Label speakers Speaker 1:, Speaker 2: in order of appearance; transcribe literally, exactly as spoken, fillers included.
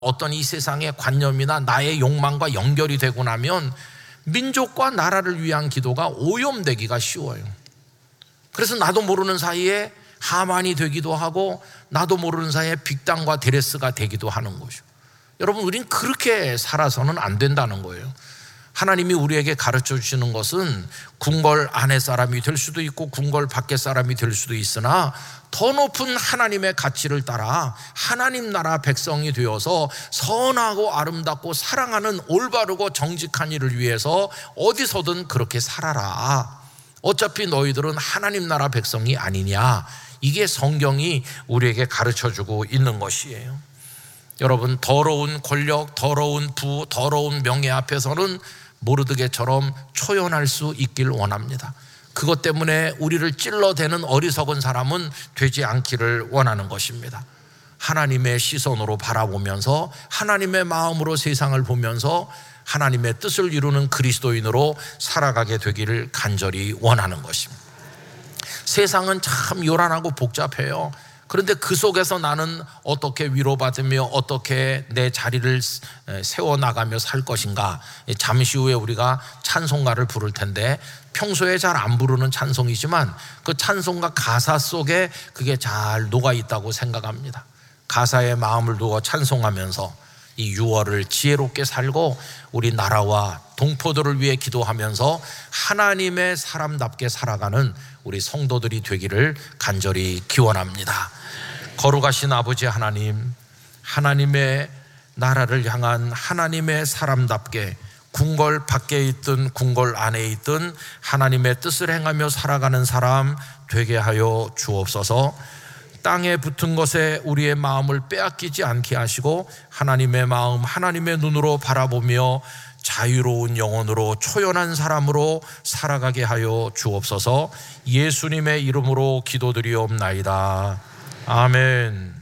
Speaker 1: 어떤 이 세상의 관념이나 나의 욕망과 연결이 되고 나면 민족과 나라를 위한 기도가 오염되기가 쉬워요. 그래서 나도 모르는 사이에 하만이 되기도 하고 나도 모르는 사이에 빅당과 데레스가 되기도 하는 것이죠. 여러분, 우린 그렇게 살아서는 안 된다는 거예요. 하나님이 우리에게 가르쳐 주시는 것은 궁궐 안의 사람이 될 수도 있고 궁궐 밖의 사람이 될 수도 있으나 더 높은 하나님의 가치를 따라 하나님 나라 백성이 되어서 선하고 아름답고 사랑하는 올바르고 정직한 일을 위해서 어디서든 그렇게 살아라. 어차피 너희들은 하나님 나라 백성이 아니냐. 이게 성경이 우리에게 가르쳐주고 있는 것이에요. 여러분, 더러운 권력, 더러운 부, 더러운 명예 앞에서는 모르드게처럼 초연할 수 있길 원합니다. 그것 때문에 우리를 찔러대는 어리석은 사람은 되지 않기를 원하는 것입니다. 하나님의 시선으로 바라보면서 하나님의 마음으로 세상을 보면서 하나님의 뜻을 이루는 그리스도인으로 살아가게 되기를 간절히 원하는 것입니다. 세상은 참 요란하고 복잡해요. 그런데 그 속에서 나는 어떻게 위로받으며 어떻게 내 자리를 세워나가며 살 것인가. 잠시 후에 우리가 찬송가를 부를 텐데 평소에 잘 안 부르는 찬송이지만 그 찬송가 가사 속에 그게 잘 녹아있다고 생각합니다. 가사에 마음을 두어 찬송하면서 이 유월을 지혜롭게 살고 우리 나라와 동포들을 위해 기도하면서 하나님의 사람답게 살아가는 우리 성도들이 되기를 간절히 기원합니다. 거룩하신 아버지 하나님, 하나님의 나라를 향한 하나님의 사람답게 궁궐 밖에 있든 궁궐 안에 있든 하나님의 뜻을 행하며 살아가는 사람 되게 하여 주옵소서. 땅에 붙은 것에 우리의 마음을 빼앗기지 않게 하시고 하나님의 마음, 하나님의 눈으로 바라보며 자유로운 영혼으로 초연한 사람으로 살아가게 하여 주옵소서. 예수님의 이름으로 기도드리옵나이다. 아멘.